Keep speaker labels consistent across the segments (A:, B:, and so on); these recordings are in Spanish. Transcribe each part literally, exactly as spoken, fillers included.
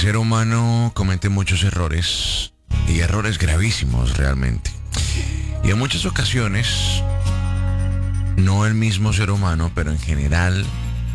A: ser humano comete muchos errores y errores gravísimos realmente. Y en muchas ocasiones, no el mismo ser humano, pero en general,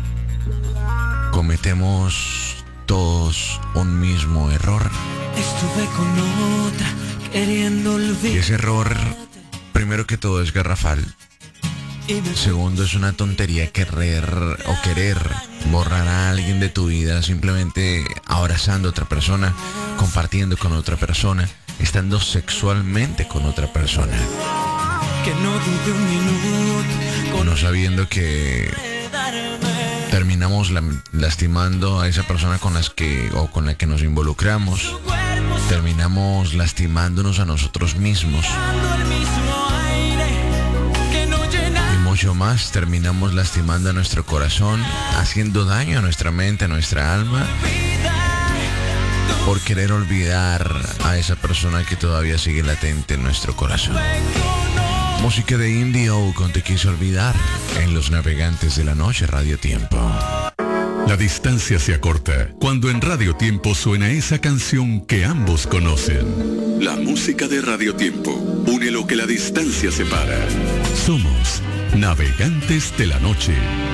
A: cometemos todos un mismo error.
B: Estuve con otra queriendo olvidar.
A: Y ese error, primero que todo, es garrafal. Segundo, es una tontería querer o querer borrar a alguien de tu vida simplemente abrazando a otra persona, compartiendo con otra persona, estando sexualmente con otra persona.
B: Que no dude un minuto,
A: no sabiendo que terminamos la, lastimando a esa persona con las que o con la que nos involucramos. Terminamos lastimándonos a nosotros mismos. Mucho más, terminamos lastimando a nuestro corazón, haciendo daño a nuestra mente, a nuestra alma, por querer olvidar a esa persona que todavía sigue latente en nuestro corazón. Música de Indio con Te Quise Olvidar en Los Navegantes de la Noche, Radio Tiempo.
C: La distancia se acorta cuando en Radio Tiempo suena esa canción que ambos conocen. La música de Radio Tiempo une lo que la distancia separa. Somos Navegantes de la Noche.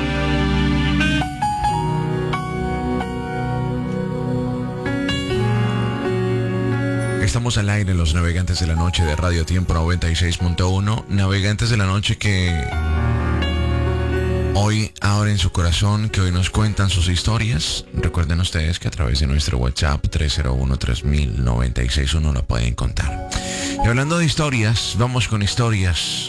A: Estamos al aire en Los Navegantes de la Noche de Radio Tiempo noventa y seis punto uno. Navegantes de la Noche que hoy abren su corazón, que hoy nos cuentan sus historias. Recuerden ustedes que a través de nuestro WhatsApp tres cero uno tres mil noventa y seis uno la pueden contar. Y hablando de historias, vamos con historias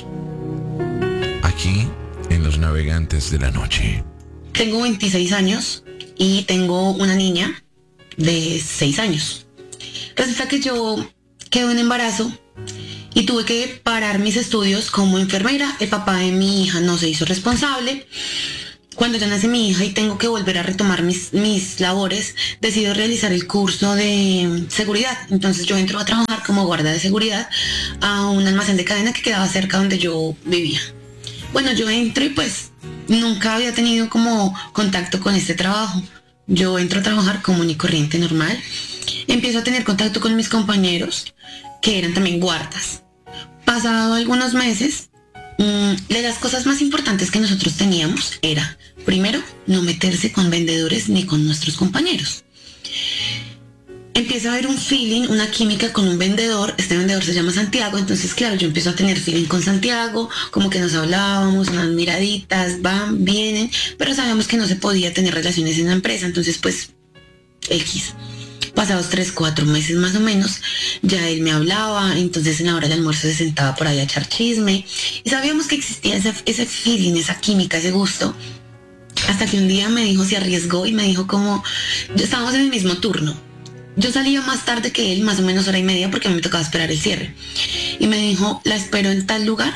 A: aquí en Los Navegantes de la Noche.
D: Tengo veintiséis años y tengo una niña de seis años. Resulta que yo quedé en embarazo y tuve que parar mis estudios como enfermera. El papá de mi hija no se hizo responsable. Cuando ya nace mi hija y tengo que volver a retomar mis, mis labores, decido realizar el curso de seguridad. Entonces yo entro a trabajar como guarda de seguridad a un almacén de cadena que quedaba cerca donde yo vivía. Bueno, yo entro y pues nunca había tenido como contacto con este trabajo. Yo entro a trabajar común y corriente, normal. Empiezo a tener contacto con mis compañeros, que eran también guardas. Pasado algunos meses, mmm, de las cosas más importantes que nosotros teníamos era, primero, no meterse con vendedores ni con nuestros compañeros. Empieza a haber un feeling, una química con un vendedor. Este vendedor se llama Santiago, entonces claro, yo empiezo a tener feeling con Santiago, como que nos hablábamos, unas miraditas, van, vienen, pero sabíamos que no se podía tener relaciones en la empresa, entonces pues, X. Pasados tres, cuatro meses más o menos, ya él me hablaba, entonces en la hora del almuerzo se sentaba por ahí a echar chisme, y sabíamos que existía ese, ese feeling, esa química, ese gusto, hasta que un día me dijo, se arriesgó y me dijo como, yo estábamos en el mismo turno. Yo salía más tarde que él, más o menos hora y media, porque a mí me tocaba esperar el cierre. Y me dijo, la espero en tal lugar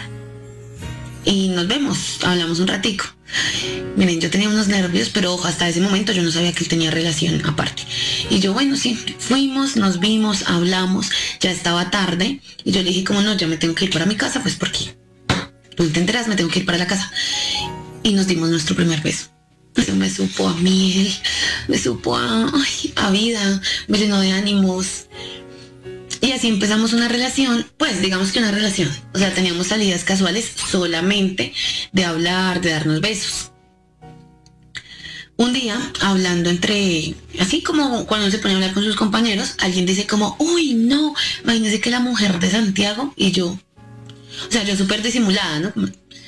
D: y nos vemos, hablamos un ratico. Miren, yo tenía unos nervios, pero ojo, hasta ese momento yo no sabía que él tenía relación aparte. Y yo, bueno, sí, fuimos, nos vimos, hablamos, ya estaba tarde. Y yo le dije, como no, ya me tengo que ir para mi casa, pues porque tú te enteras, me tengo que ir para la casa. Y nos dimos nuestro primer beso. Eso me supo a miel, me supo a, ay, a vida, me llenó de ánimos. Y así empezamos una relación, pues digamos que una relación. O sea, teníamos salidas casuales solamente de hablar, de darnos besos. Un día, hablando entre, así como cuando uno se pone a hablar con sus compañeros, alguien dice como, uy, no, imagínese que la mujer de Santiago, y yo, o sea, yo súper disimulada, ¿no?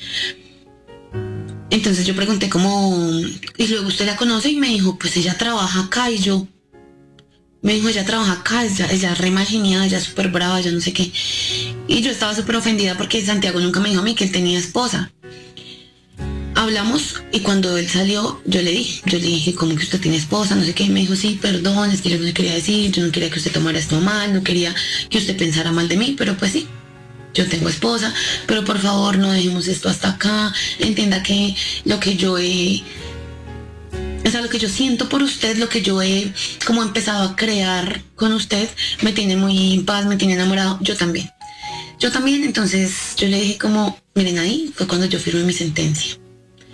D: Entonces yo pregunté como, y luego usted la conoce, y me dijo, pues ella trabaja acá, y yo, me dijo, ella trabaja acá, ella, ella re mal genial, ella súper brava, yo no sé qué. Y yo estaba súper ofendida porque Santiago nunca me dijo a mí que él tenía esposa. Hablamos y cuando él salió, yo le dije, yo le dije, ¿cómo que usted tiene esposa? No sé qué. Y me dijo, sí, perdón, es que yo no le quería decir, yo no quería que usted tomara esto mal, no quería que usted pensara mal de mí, pero pues sí. Yo tengo esposa, pero por favor no dejemos esto hasta acá. Entienda que lo que yo he, o sea, lo que yo siento por usted, lo que yo he como empezado a crear con usted, me tiene muy en paz, me tiene enamorado. Yo también. Yo también, entonces yo le dije como, miren, ahí fue cuando yo firmé mi sentencia.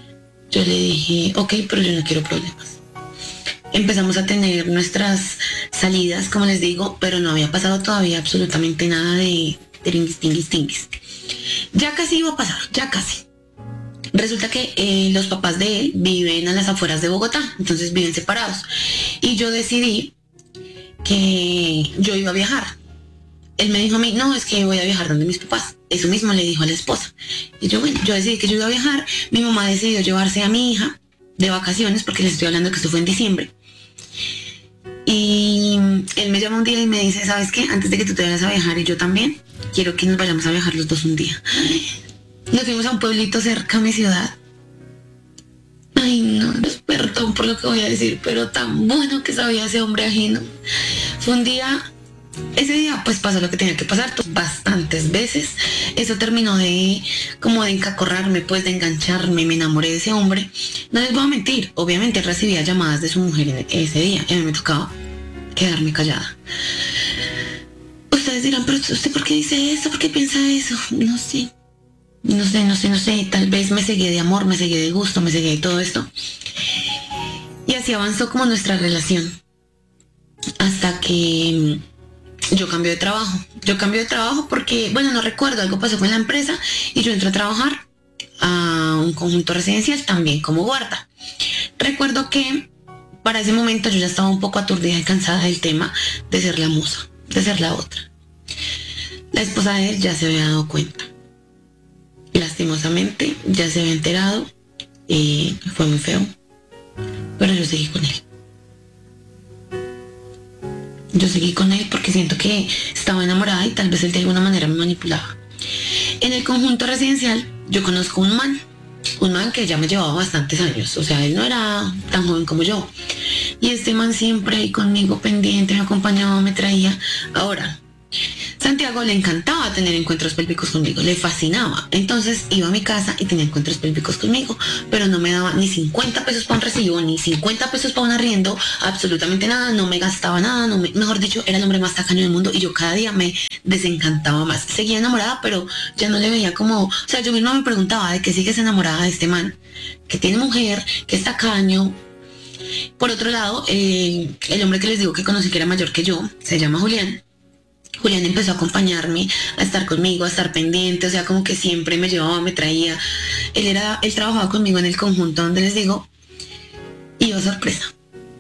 D: Yo le dije, ok, pero yo no quiero problemas. Empezamos a tener nuestras salidas, como les digo, pero no había pasado todavía absolutamente nada de tinguis, tinguis, tinguis. Ya casi iba a pasar, ya casi. Resulta que eh, los papás de él viven a las afueras de Bogotá, entonces viven separados. Y yo decidí que yo iba a viajar. Él me dijo a mí, no, es que voy a viajar donde mis papás. Eso mismo le dijo a la esposa. Y yo, bueno, yo decidí que yo iba a viajar. Mi mamá decidió llevarse a mi hija de vacaciones, porque les estoy hablando que esto fue en diciembre. Y él me llama un día y me dice, ¿sabes qué? Antes de que tú te vayas a viajar y yo también, quiero que nos vayamos a viajar los dos un día. Nos fuimos a un pueblito cerca a mi ciudad. Ay, no, perdón por lo que voy a decir, pero tan bueno que sabía ese hombre ajeno. Fue un día, ese día pues pasó lo que tenía que pasar bastantes veces. Eso terminó de, como de encacorrarme, pues de engancharme, me enamoré de ese hombre. No les voy a mentir, obviamente recibía llamadas de su mujer ese día y a mí me tocaba quedarme callada. Ustedes dirán, pero ¿usted por qué dice eso? ¿Por qué piensa eso? No sé. No sé, no sé, no sé, tal vez me cegué de amor, me cegué de gusto, me cegué de todo esto. Y así avanzó como nuestra relación. Hasta que yo cambié de trabajo. Yo cambié de trabajo porque, bueno, no recuerdo, algo pasó con la empresa y yo entré a trabajar a un conjunto residencial también como guarda. Recuerdo que para ese momento yo ya estaba un poco aturdida y cansada del tema de ser la musa, de ser la otra. La esposa de él ya se había dado cuenta. Lastimosamente ya se había enterado y fue muy feo, pero yo seguí con él. Yo seguí con él porque siento que estaba enamorada y tal vez él de alguna manera me manipulaba. En el conjunto residencial yo conozco un man, un man que ya me llevaba bastantes años, o sea, él no era tan joven como yo. Y este man siempre ahí conmigo pendiente, me acompañaba, me traía. Ahora, Santiago le encantaba tener encuentros pélvicos conmigo, le fascinaba. Entonces iba a mi casa y tenía encuentros pélvicos conmigo, pero no me daba ni cincuenta pesos para un recibo, ni cincuenta pesos para un arriendo, absolutamente nada, no me gastaba nada, no me, mejor dicho, era el hombre más tacaño del mundo y yo cada día me desencantaba más. Seguía enamorada, pero ya no le veía como, o sea, yo misma me preguntaba, ¿de qué sigues enamorada de este man? Que tiene mujer, que es tacaño. Por otro lado, eh, el hombre que les digo que conocí que era mayor que yo, se llama Julián. Julián empezó a acompañarme, a estar conmigo, a estar pendiente, o sea, como que siempre me llevaba, me traía. Él era, él trabajaba conmigo en el conjunto donde les digo, y oh sorpresa,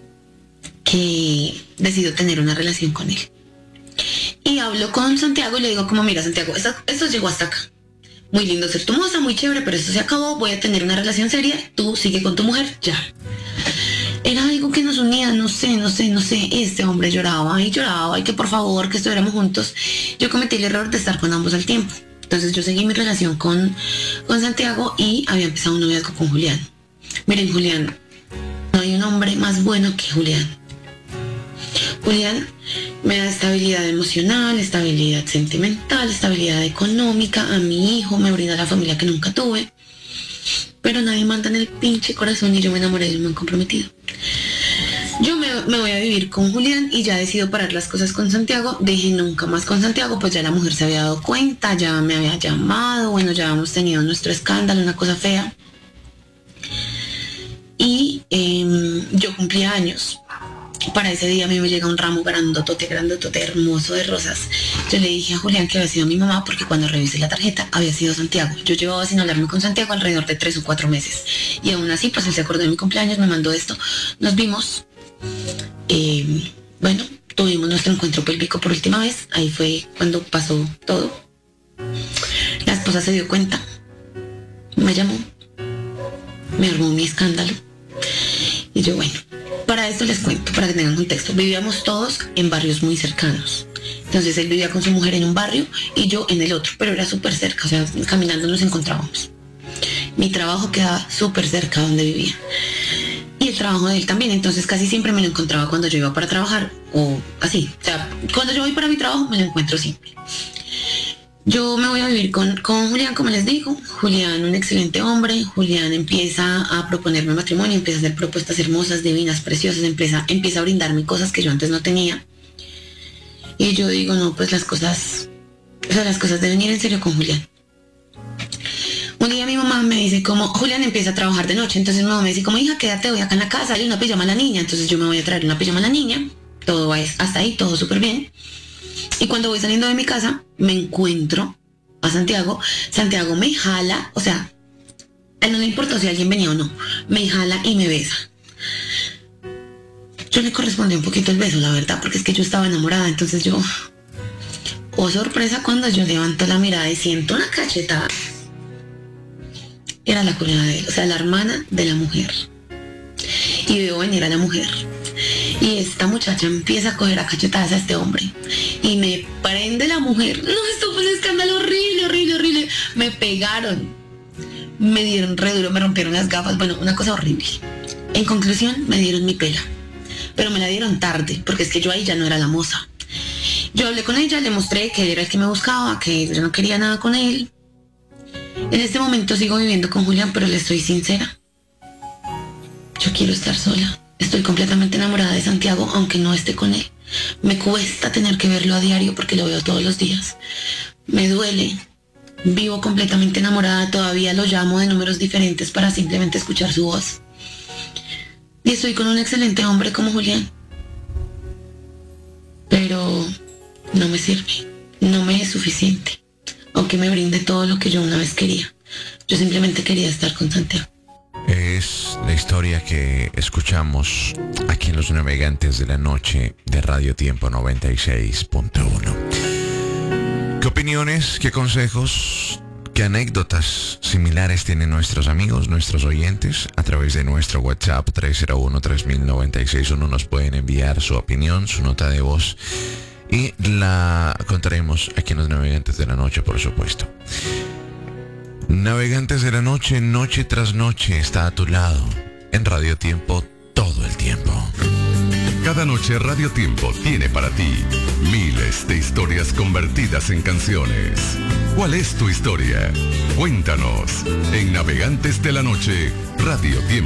D: que decidió tener una relación con él. Y hablo con Santiago y le digo como, mira Santiago, esto, esto llegó hasta acá. Muy lindo ser tu moza, muy chévere, pero esto se acabó, voy a tener una relación seria, tú sigue con tu mujer, ya. Era algo que nos unía, no sé, no sé, no sé. Este hombre lloraba y lloraba y que por favor que estuviéramos juntos. Yo cometí el error de estar con ambos al tiempo. Entonces yo seguí mi relación con, con Santiago y había empezado un noviazgo con Julián. Miren, Julián, no hay un hombre más bueno que Julián. Julián me da estabilidad emocional, estabilidad sentimental, estabilidad económica. A mi hijo me brinda la familia que nunca tuve. Pero nadie manda en el pinche corazón y yo me enamoré de un man comprometido. Yo me, me voy a vivir con Julián y ya decido parar las cosas con Santiago. Dejé nunca más con Santiago, pues ya la mujer se había dado cuenta, ya me había llamado, bueno, ya habíamos tenido nuestro escándalo, una cosa fea. Y eh, yo cumplía años. Para ese día a mí me llega un ramo grandotote, grandotote, hermoso de rosas. Yo le dije a Julián que había sido mi mamá porque cuando revisé la tarjeta había sido Santiago. Yo llevaba sin hablarme con Santiago alrededor de tres o cuatro meses. Y aún así, pues él se acordó de mi cumpleaños, me mandó esto. Nos vimos. Eh, bueno, tuvimos nuestro encuentro pélvico por última vez. Ahí fue cuando pasó todo. La esposa se dio cuenta. Me llamó. Me armó mi escándalo. Y yo, bueno. Para esto les cuento, para que tengan contexto. Vivíamos todos en barrios muy cercanos. Entonces él vivía con su mujer en un barrio y yo en el otro, pero era súper cerca, o sea, caminando nos encontrábamos. Mi trabajo quedaba súper cerca donde vivía. Y el trabajo de él también, entonces casi siempre me lo encontraba cuando yo iba para trabajar, o así. O sea, cuando yo voy para mi trabajo me lo encuentro siempre. Yo me voy a vivir con, con Julián, como les digo. Julián, un excelente hombre. Julián empieza a proponerme matrimonio, empieza a hacer propuestas hermosas, divinas, preciosas, empieza, empieza a brindarme cosas que yo antes no tenía. Y yo digo, no, pues las cosas, o sea, las cosas deben ir en serio con Julián. Un día mi mamá me dice como, Julián empieza a trabajar de noche, entonces mi mamá me dice como, hija, quédate hoy acá en la casa, hay una pijama a la niña. Entonces yo me voy a traer una pijama a la niña, todo va hasta ahí, todo súper bien. Y cuando voy saliendo de mi casa, me encuentro a Santiago. Santiago me jala, o sea, a él no le importó si alguien venía o no. Me jala y me besa. Yo le correspondí un poquito el beso, la verdad, porque es que yo estaba enamorada. Entonces yo, oh sorpresa, cuando yo levanto la mirada y siento una cachetada. Era la cuñada de él, o sea, la hermana de la mujer. Y veo venir a la mujer. Y esta muchacha empieza a coger a cachetadas a este hombre. Y me prende la mujer. No, esto fue un escándalo horrible, horrible, horrible. Me pegaron. Me dieron re duro, me rompieron las gafas. Bueno, una cosa horrible. En conclusión, me dieron mi pela. Pero me la dieron tarde, porque es que yo ahí ya no era la moza. Yo hablé con ella, le mostré que él era el que me buscaba, que yo no quería nada con él. En este momento sigo viviendo con Julián, pero le estoy sincera. Yo quiero estar sola. Estoy completamente enamorada de Santiago, aunque no esté con él. Me cuesta tener que verlo a diario porque lo veo todos los días. Me duele. Vivo completamente enamorada. Todavía lo llamo de números diferentes para simplemente escuchar su voz. Y estoy con un excelente hombre como Julián. Pero no me sirve. No me es suficiente. Aunque me brinde todo lo que yo una vez quería. Yo simplemente quería estar con Santiago.
A: Es la historia que escuchamos aquí en Los Navegantes de la Noche de Radio Tiempo noventa y seis punto uno. ¿Qué opiniones, qué consejos, qué anécdotas similares tienen nuestros amigos, nuestros oyentes? A través de nuestro WhatsApp tres cero uno, tres mil noventa y seis uno nos pueden enviar su opinión, su nota de voz y la contaremos aquí en Los Navegantes de la Noche, por supuesto. Navegantes de la Noche, noche tras noche, está a tu lado, en Radio Tiempo, todo el tiempo.
C: Cada noche Radio Tiempo tiene para ti miles de historias convertidas en canciones. ¿Cuál es tu historia? Cuéntanos en Navegantes de la Noche, Radio Tiempo.